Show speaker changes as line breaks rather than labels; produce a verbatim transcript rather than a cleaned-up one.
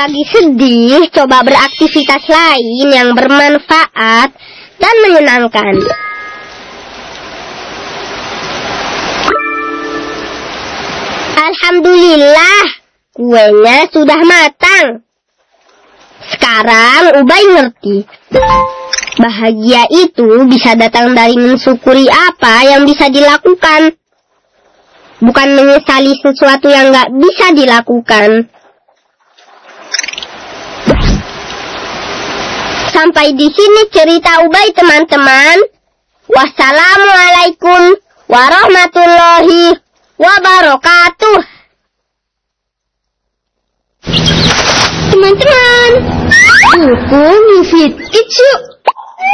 lagi sedih, coba beraktivitas lain yang bermanfaat dan menyenangkan. Alhamdulillah, kuenya sudah matang. Sekarang Ubay ngerti. Bahagia itu bisa datang dari mensyukuri apa yang bisa dilakukan, bukan menyesali sesuatu yang gak bisa dilakukan. Sampai di sini cerita Ubay, teman-teman. Wassalamualaikum warahmatullahi wabarakatuh. Teman-teman, buku Mufid Kids yuk.